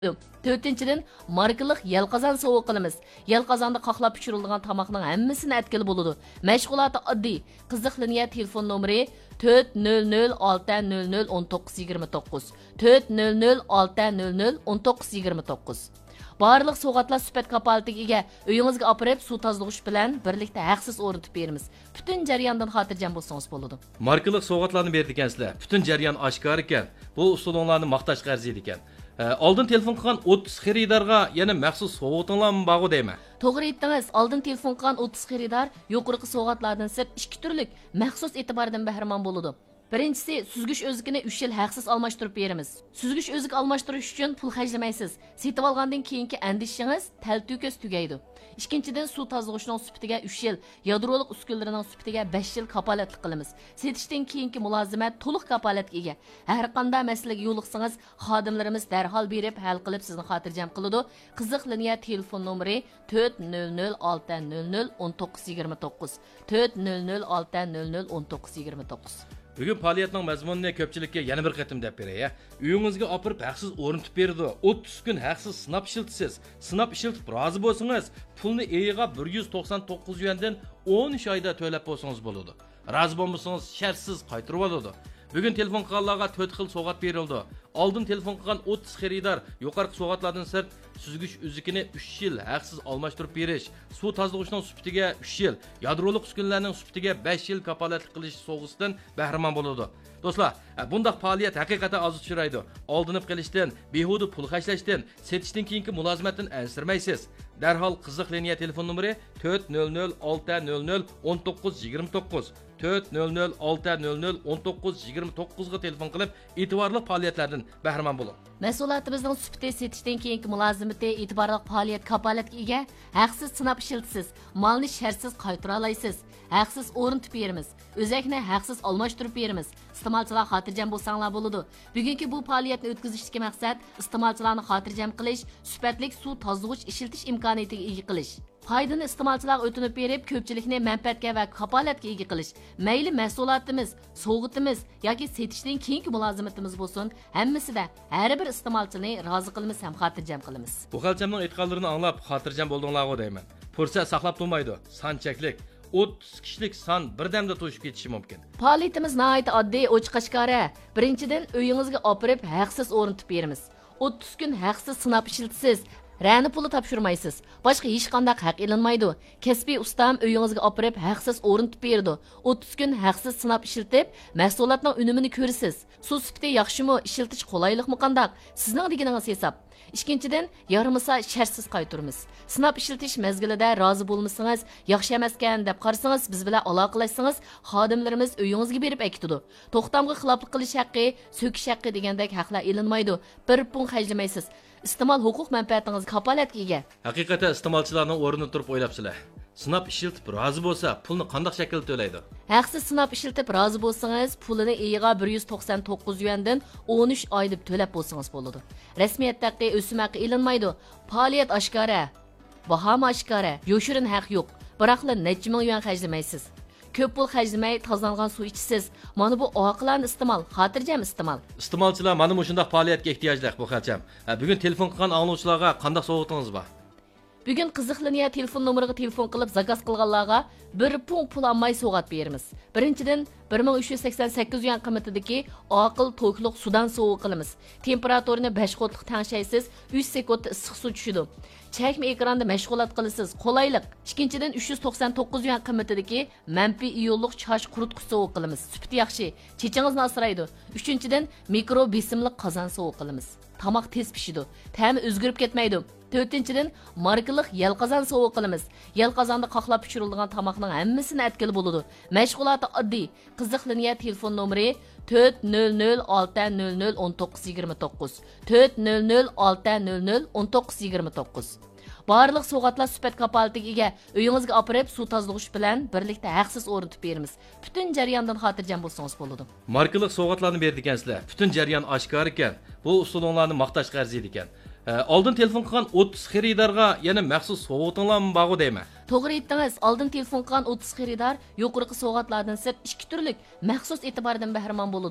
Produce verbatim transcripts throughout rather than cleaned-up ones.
Төртіншіден, маркалық yalqazan sovuq qilamiz. Yalqazanda qaqlab pişirilgan tamoqning hammasini atkili bo'ladi. Mashg'uloti oddiy. Qiziq liniya telefon nomeri to'rt nol nol olti nol nol o'n to'qqiz yigirma to'qqiz to'rt nol nol olti nol nol o'n to'qqiz yigirma to'qqiz. Barliq soğatlar süpet kapalitiga ega uyingizga opirib suv tozalag'ich bilan birlikda haqsiz o'rnatib beramiz. Butun jarayondan xotirjam bo'lsangiz bo'ladi. Markalik soğatlarni berdi ekansizlar. Butun jarayon oshkor ekan. Bu usulinglarni maqtash arziydi ekan. Oldin telefon qilgan o'ttiz xaridorga yana maxsus sovuqtinglarmi bog'i deyman. To'g'ri aytdingiz. Oldin telefon qilgan o'ttiz xaridor yuqorqi so'g'atlardan sirt ikki turlik maxsus e'tibordan bahramon bo'ladi. Birinchisi, süzgüç özgini üç yil haqsiz almashtirib beramiz. Süzgüç özgü almashtirish uchun pul xarjlamaysiz. Setib olgandan keyingi andishingiz taltüköz tugaydi. Ikkinchidan, suv tozalag'ichning sifatiga uch yil, yadroliq uskunalarining sifatiga besh yil kapolatlik qilamiz. Setishdan keyingi mulozimat to'liq kapolatga ega. Har qanday masalaga yo'liqsangiz, xodimlarimiz darhol berib hal qilib sizni xotirjam qiladi. Qiziq liniya telefon nomeri to'rt nol nol olti nol nol o'n to'qqiz yigirma to'qqiz to'rt nol nol olti nol nol o'n to'qqiz yigirma to'qqiz. Bugun faoliyatning mazmunini ko'pchilikka yana bir qatim deb beray. Uyingizga opirib haqsiz o'rnatib berdi. o'ttiz kun haqsiz sinab ishiltisiz. Sinab ishiltib rozi bo'lsangiz, pulni eyiga bir yuz to'qson to'qqiz yuandan o'n uch oyda to'lab bo'lsangiz bo'ladi. Rozi bo'lmasangiz shartsiz qaytarib oladi. Bugun telefon qilganlarga to'rt xil so'g'at berildi. Oldin telefon qilgan o'ttiz xaridor yuqorqi so'g'atlardan sirt süzgüç üzükini uch yil haqsiz almashtirib berish, suv tozalag'ichning sifatiga uch yil, yadroliq uskunlarning sifatiga besh yil kapolatlik qilish sovg'asidan bahramon bo'ladi. Do'stlar, bundaq faoliyat haqiqatan oz uchraydi. Oldinib qilishdan, behuda pul xarjlashdan, setishdan keyingi mulozimatdan ansirmaysiz. Darhol qiziq liniya telefon nomeri to'rt nol nol olti nol nol o'n to'qqiz yigirma to'qqiz to'rt nol nol olti nol nol o'n to'qqiz yigirma to'qqiz ga telefon qilib, e'tiborli faoliyatlardan bahramon bo'ling. Mahsulotimizning sifati setishdan keyingi mulozimati e'tiborli faoliyat kapolatga ega, haqsiz sinab ishiltisiz, molni shartsiz qaytara olasiz. Haqsiz o'rnatib beramiz. O'zakni haqsiz almashtirib beramiz. Iste'molchilar xotirjam bo'lsanglar bo'ladi. Bugungi bu faoliyatni o'tkazishdagi maqsad iste'molchilarni xotirjam qilish, sifatlik suv tozalag'ich ishiltish imkoniyatiga ega qilish. Foydani iste'molchilarga o'tinib berib, ko'pchilikni manfaatga va kapolatga ega qilish. Mayli mahsulotimiz, sovg'atimiz yoki setishdan keyingi mulozimatimiz bo'lsin, hammasida har bir iste'molchini rozi qilamiz ham xotirjam qilamiz. Bu xalchamning aytganlarini anglab xotirjam bo'ldinglarga deyman. Fursat saqlab turmaydi, son cheklik. o'ttiz kishilik son birdamda to'shib ketishi mumkin. Faoliyatimiz nihoyat oddiy, ochiq-oshkora. Birinchidan, uyingizga opirib haqsiz o'rnatib beramiz. o'ttiz kun haqsiz sinab ishiltisiz. Rani puli topshirmaysiz. Boshqa hech qanday haq ilinmaydi. Kasbiy ustam uyingizga opirib haqsiz o'rnatib berdi. o'ttiz kun haqsiz sinab ishiltib, mahsulotning unumini ko'rasiz. Suv sifati yaxshimi, ishiltish qulaylikmi qandaq? Sizning deganingiz hisob. Ikkinchidan, yarimasa shartsiz qaytaramiz. Sinab ishiltish mezgilida rozi bo'lmasangiz, yaxshi emaskan deb qarasangiz, biz bilan aloqalashsangiz, xodimlarimiz uyingizga berib aytadi. To'xtamga xiloflik qilish haqqi, so'kish haqqi degandek haqlar ilinmaydi. Bir pun xarjlamaysiz. İstemal huquq manfaatingiz kapolatga ega. Haqiqatan iste'molchilarning o'rnini turib o'ylabsizlar. Sinab ishiltib rozi bo'lsa, pulni qanday shaklda to'laydi? Haqsiz sinab ishiltib rozi bo'lsangiz, pulini eyiga bir yuz to'qson to'qqiz yuandan o'n uch oy deb to'lab bo'lsangiz bo'ladi. Rasmiyatdagi o'sim haqqi ilinmaydi. Faoliyat oshkora, baho oshkora, yoshirin haq yo'q. Biroqlar necha ming yuan xarjlamaysiz. Ko'p pul xarjlamay tozalgan suv ichsiz. Mana bu oqilani iste'mol, xotirjam iste'mol. Iste'molchilar mana shunday faoliyatga ehtiyojli bu xalcham. Bugun telefon qilgan anglovchilarga qanday sovg'atingiz bor? Bugun qiziq liniya telefon nomeriga telefon qilib zakaz qilganlarga bir pun pul olmay sovg'at beramiz. Birinchidan bir ming uch yuz sakson sakkiz yuan qiymatidagi oqil to'kliq sudan sovuq qilamiz. Temperaturini besh qotliq tanshaysiz, uch sekund issiq suv tushidi. Chakma ekranda mashg'ulot qilasiz, qolaylik. Ikkinchidan uch yuz to'qson to'qqiz yuan qiymatidagi manfiy iyonliq chosh quritqich sovuq qilamiz. Sifati yaxshi, chechingizni asraydi. Uchinchidan mikro besimli qozon sovuq qilamiz. Tamoq tez pishidi, ta'mi o'zgarib ketmaydi. To'rtinchidan, markalik yalqazan sovuq qilamiz. Yalqazanda qaqlab pishirilgan tamoqning hammasini atkili bo'ladi. Mashg'uloti oddiy. Qiziq liniya telefon nomeri to'rt nol nol olti nol nol o'n to'qqiz yigirma to'qqiz to'rt nol nol olti nol nol o'n to'qqiz yigirma to'qqiz. Barliq so'g'atlar sifat kapalitiga ega uyingizga opirib suv tozalag'ich bilan birlikda haqsiz o'rnatib beramiz. Butun jarayondan xotirjam bo'lsangiz bo'ladi. Markalik so'g'atlarni berdi ekansizlar. Butun jarayon oshkor ekan. Bu usulinglarni maqtash arziydi ekan. Oldin telefon qilgan o'ttiz xaridorga yana maxsus sovuqtinglarmi bog'i deyman. To'g'ri aytdingiz. Oldin telefon qilgan o'ttiz xaridor yuqorqi so'g'atlardan sirt ikki turlik maxsus e'tibordan bahramon bo'ladi.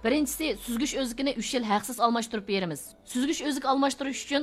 Birinchisi, süzgüç özükini uch yil haqsiz almashtirib beramiz. Süzgüç özük almashtirish uchun